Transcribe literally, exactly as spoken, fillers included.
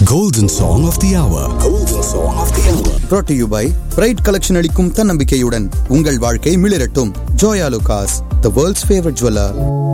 Golden Song of the Hour. Golden Song of the Hour. Brought to you by Pride Collection அளிக்கும் தன்னம்பிக்கையுடன் உங்கள் வாழ்க்கை மிளிரட்டும். Joya Lucas, the world's favorite jeweler.